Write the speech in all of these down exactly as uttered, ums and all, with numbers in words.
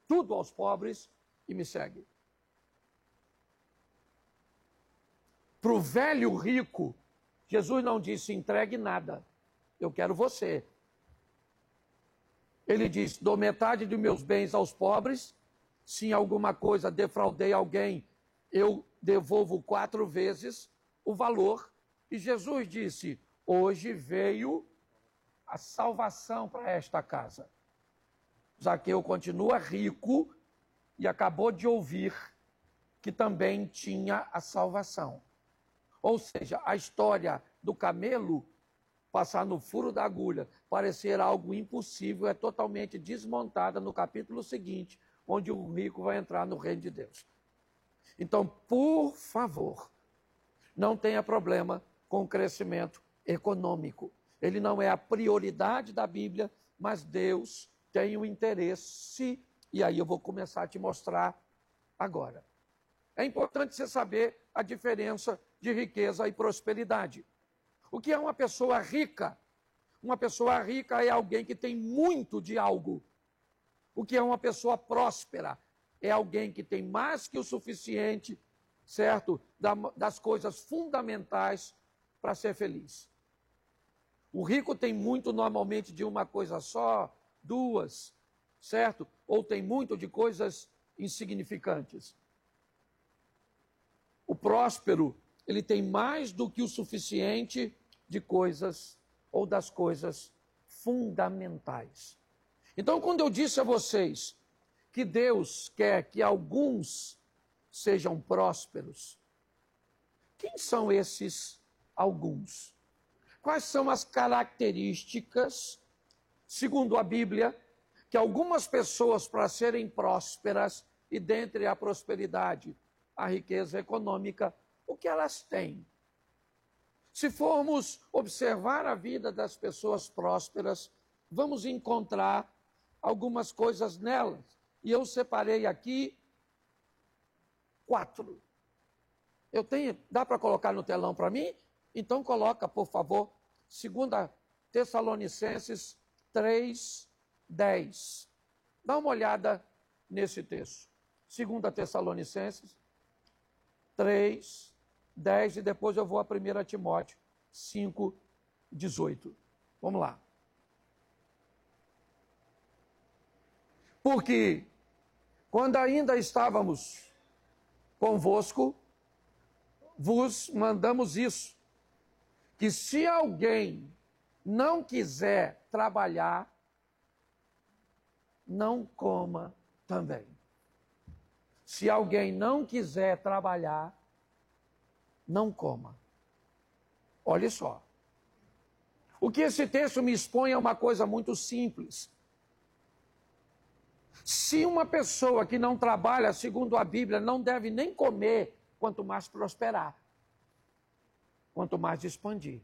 tudo aos pobres e me segue. Para o velho rico, Jesus não disse entregue nada, eu quero você. Ele diz, dou metade dos meus bens aos pobres, se em alguma coisa defraudei alguém, eu devolvo quatro vezes o valor. E Jesus disse, hoje veio a salvação para esta casa. Zaqueu continua rico e acabou de ouvir que também tinha a salvação. Ou seja, a história do camelo passar no furo da agulha, parecer algo impossível, é totalmente desmontada no capítulo seguinte, onde o rico vai entrar no reino de Deus. Então, por favor, não tenha problema com o crescimento econômico. Ele não é a prioridade da Bíblia, mas Deus tem o interesse, e aí eu vou começar a te mostrar agora. É importante você saber a diferença de riqueza e prosperidade. O que é uma pessoa rica? Uma pessoa rica é alguém que tem muito de algo. O que é uma pessoa próspera? É alguém que tem mais que o suficiente, certo? Das coisas fundamentais para ser feliz. O rico tem muito normalmente de uma coisa só, duas, certo? Ou tem muito de coisas insignificantes. O próspero, ele tem mais do que o suficiente de coisas ou das coisas fundamentais. Então, quando eu disse a vocês que Deus quer que alguns sejam prósperos, quem são esses alguns? Quais são as características, segundo a Bíblia, que algumas pessoas, para serem prósperas, e dentre a prosperidade, a riqueza econômica, o que elas têm? Se formos observar a vida das pessoas prósperas, vamos encontrar algumas coisas nelas. E eu separei aqui quatro. Eu tenho, dá para colocar no telão para mim? Então coloca, por favor, segunda Tessalonicenses três, dez. Dá uma olhada nesse texto. segunda Tessalonicenses três, dez, e depois eu vou a primeira Timóteo cinco, dezoito. Vamos lá. Porque quando ainda estávamos convosco, vos mandamos isso, que se alguém não quiser trabalhar, não coma também. Se alguém não quiser trabalhar, não coma. Olha só. O que esse texto me expõe é uma coisa muito simples. Se uma pessoa que não trabalha, segundo a Bíblia, não deve nem comer, quanto mais prosperar, quanto mais expandir.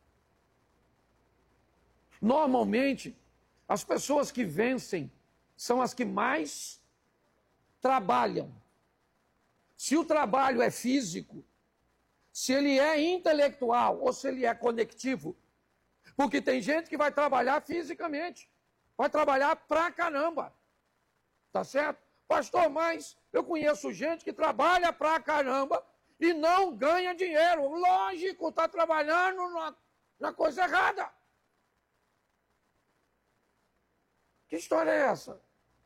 Normalmente, as pessoas que vencem são as que mais trabalham. Se o trabalho é físico, se ele é intelectual ou se ele é conectivo, porque tem gente que vai trabalhar fisicamente, vai trabalhar pra caramba, tá certo? Pastor, mas eu conheço gente que trabalha pra caramba e não ganha dinheiro. Lógico, está trabalhando na, na coisa errada. Que história é essa?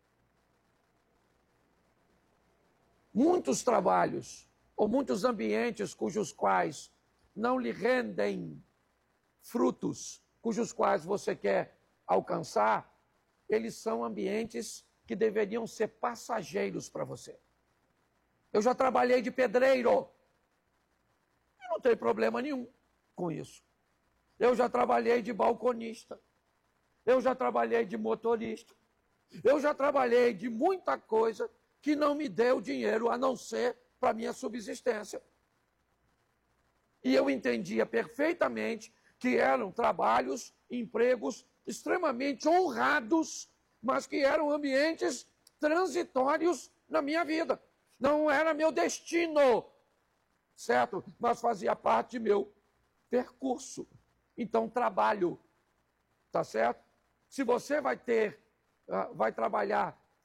Muitos trabalhos ou muitos ambientes cujos quais não lhe rendem frutos, cujos quais você quer alcançar, eles são ambientes que deveriam ser passageiros para você. Eu já trabalhei de pedreiro. E não tem problema nenhum com isso. Eu já trabalhei de balconista. Eu já trabalhei de motorista. Eu já trabalhei de muita coisa que não me deu dinheiro a não ser para minha subsistência. E eu entendia perfeitamente que eram trabalhos, empregos extremamente honrados, mas que eram ambientes transitórios na minha vida. Não era meu destino, certo? Mas fazia parte de meu percurso. Então, trabalho, tá certo? Se você vai ter, vai trabalhar